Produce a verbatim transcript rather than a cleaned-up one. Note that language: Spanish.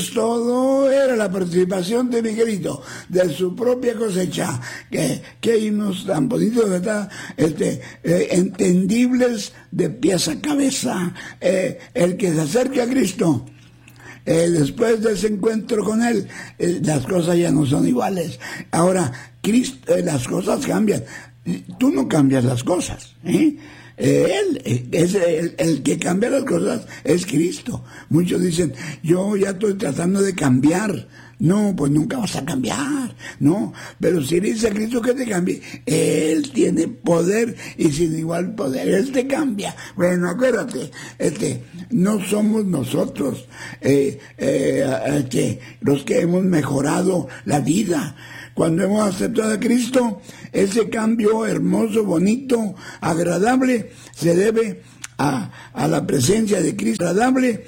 Todo era la participación de Miguelito, de su propia cosecha, que, que hay unos tan bonitos, ¿verdad? Este, eh, entendibles de pies a cabeza. Eh, el que se acerca a Cristo, eh, después de ese encuentro con Él, eh, las cosas ya no son iguales. Ahora, Cristo, eh, las cosas cambian. Tú no cambias las cosas, ¿eh? Él, es el, el que cambia las cosas es Cristo. Muchos dicen, yo ya estoy tratando de cambiar. No, pues nunca vas a cambiar, no. Pero si le dice a Cristo que te cambie, Él tiene poder y sin igual poder, Él te cambia. Bueno, acuérdate, este, no somos nosotros eh, eh, que los que hemos mejorado la vida. Cuando hemos aceptado a Cristo, ese cambio hermoso, bonito, agradable, se debe a, a la presencia de Cristo. Agradable